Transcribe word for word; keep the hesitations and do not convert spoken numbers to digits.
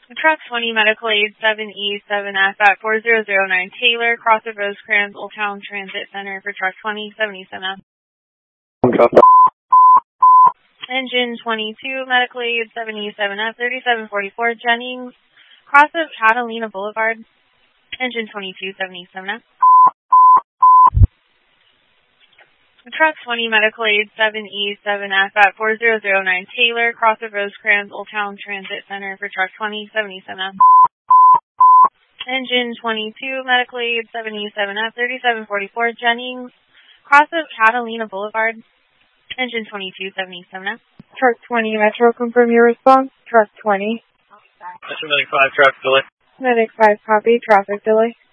Truck twenty, Medical Aid seven E seven F at four zero zero nine Taylor, cross of Rosecrans, Old Town Transit Center for Truck twenty, seven E seven F. Engine twenty-two, Medical Aid seven E seven F, thirty-seven forty-four Jennings, cross of Catalina Boulevard. Engine twenty-two, seven E seven F. Truck twenty, Medical Aid seven E seven F at four zero zero nine Taylor, cross of Rosecrans, Old Town Transit Center for Truck twenty, seven E seven F. Engine twenty-two, Medical Aid seven E seven F, thirty-seven forty-four Jennings, cross of Catalina Boulevard. Engine twenty-two, seven E seven F. Truck twenty, Metro, confirm your response. Truck twenty. Metro Medic five, traffic delay. Medic five, copy, traffic delay.